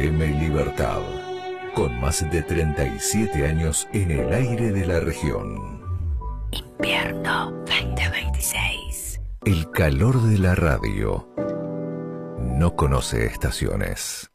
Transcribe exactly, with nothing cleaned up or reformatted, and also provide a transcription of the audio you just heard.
M Libertad, con más de treinta y siete años en el aire de la región. Invierno veinte veintiséis. El calor de la radio no conoce estaciones.